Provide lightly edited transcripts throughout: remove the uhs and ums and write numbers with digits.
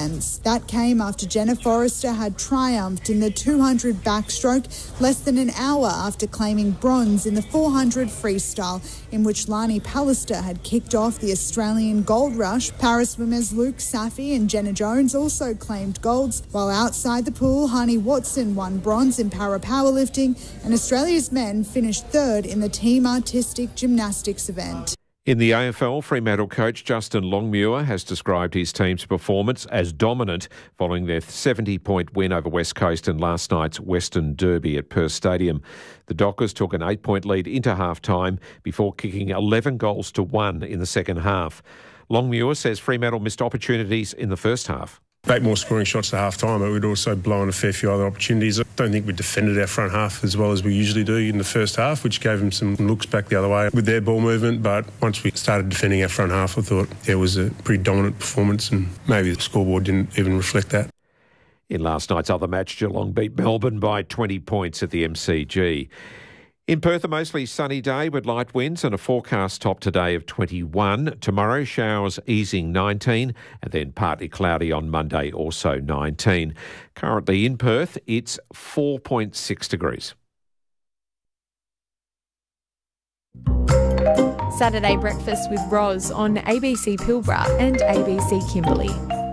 defence. That came after Jenna Forrester had triumphed in the 200 backstroke less than an hour after claiming bronze in the 400 freestyle, in which Lani Pallister had kicked off the Australian gold rush. Para swimmers Luke Safi and Jenna Jones also claimed golds, while outside the pool, Hani Watson won bronze in para powerlifting, and Australia's men finished third in the team artistic gymnastics event. In the AFL, Fremantle coach Justin Longmuir has described his team's performance as dominant following their 70-point win over West Coast in last night's Western Derby at Perth Stadium. The Dockers took an 8-point lead into half-time before kicking 11 goals to 1 in the second half. Longmuir says Fremantle missed opportunities in the first half. 8 more scoring shots at half-time, but we'd also blown a fair few other opportunities. I don't think we defended our front half as well as we usually do in the first half, which gave them some looks back the other way with their ball movement. But once we started defending our front half, I thought it was a pretty dominant performance, and maybe the scoreboard didn't even reflect that. In last night's other match, Geelong beat Melbourne by 20 points at the MCG. In Perth, a mostly sunny day with light winds and a forecast top today of 21. Tomorrow, showers easing 19 and then partly cloudy on Monday, also 19. Currently in Perth, it's 4.6 degrees. Saturday breakfast with Roz on ABC Pilbara and ABC Kimberley.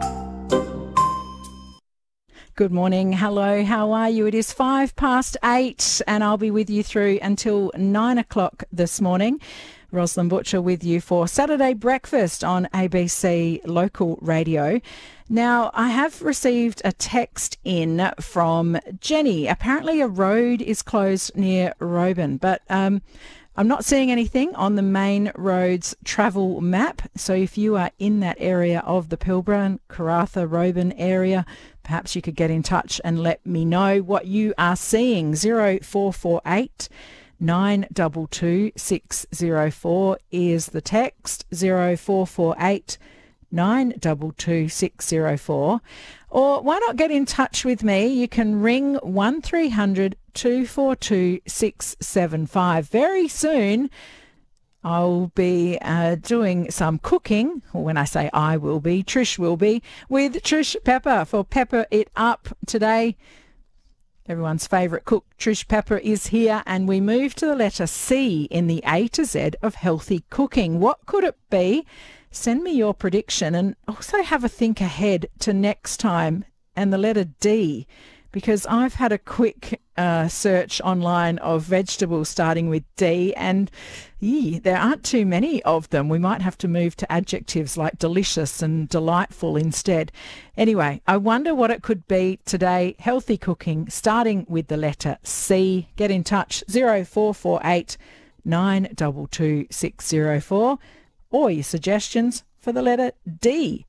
Good morning. Hello, how are you? It is 8:05 and I'll be with you through until 9 o'clock this morning. Rosalind Butcher with you for Saturday breakfast on ABC Local Radio. Now, I have received a text in from Jenny. Apparently a road is closed near Roban, but I'm not seeing anything on the main road's travel map. So if you are in that area of the Pilbara, Karratha, Roban area, perhaps you could get in touch and let me know what you are seeing. 0448 922 604 is the text. 0448 922 604. Or why not get in touch with me? You can ring 1300 242 675. Very soon I'll be doing some cooking. When I say I will be, Trish will be, with Trish Pepper for Pepper It Up today. Everyone's favourite cook, Trish Pepper, is here, and we move to the letter C in the A to Z of healthy cooking. What could it be? Send me your prediction, and also have a think ahead to next time, and the letter D, because I've had a quick search online of vegetables starting with D, and there aren't too many of them. We might have to move to adjectives like delicious and delightful instead. Anyway, I wonder what it could be today. Healthy cooking starting with the letter C. Get in touch, 0448 922 604, or your suggestions for the letter D.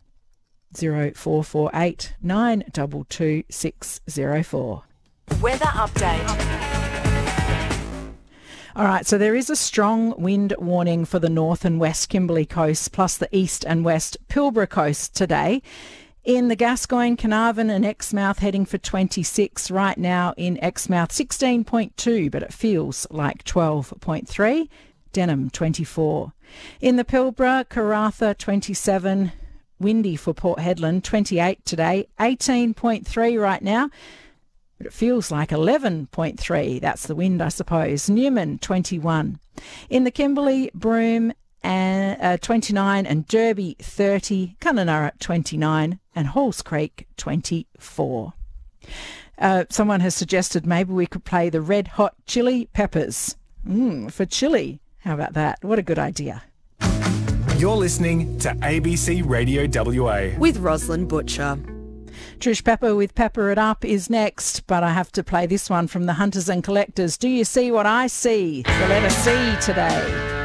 0448 922 604. Weather update. All right, so there is a strong wind warning for the north and west Kimberley coast, plus the east and west Pilbara coast today. In the Gascoyne, Carnarvon and Exmouth heading for 26 right now. In Exmouth 16.2, but it feels like 12.3. Denham 24. In the Pilbara, Karratha 27. Windy for Port Hedland, 28 today, 18.3 right now, but it feels like 11.3. That's the wind, I suppose. Newman, 21. In the Kimberley, Broome, 29, and Derby, 30. Kununurra, 29, and Halls Creek, 24. Someone has suggested maybe we could play the Red Hot Chili Peppers. For chili. How about that? What a good idea. You're listening to ABC Radio WA with Rosalind Butcher. Trish Pepper with Pepper It Up is next, but I have to play this one from the Hunters and Collectors. Do you see what I see? The letter C today.